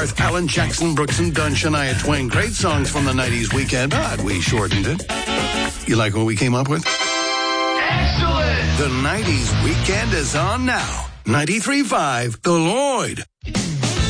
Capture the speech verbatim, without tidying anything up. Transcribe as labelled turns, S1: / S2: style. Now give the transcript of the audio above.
S1: North, Alan Jackson, Brooks and Dunn, Shania Twain. Great songs from the nineties weekend, but we shortened it. You like what we came up with?
S2: Excellent!
S1: The nineties weekend is on now. ninety-three point five The Lloyd.